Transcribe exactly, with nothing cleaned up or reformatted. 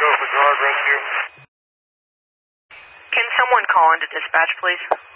Go for guard rescue. Can someone call into dispatch, please?